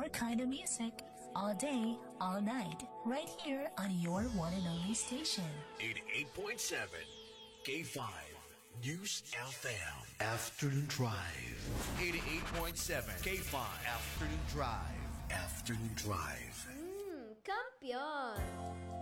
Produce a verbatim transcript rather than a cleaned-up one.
your kind of music. All day, all night. Right here on your one and only station. eighty-eight point seven K five News F M. Afternoon Drive. eighty-eight point seven K five Afternoon Drive. Afternoon Drive. Mmm, kampiyon!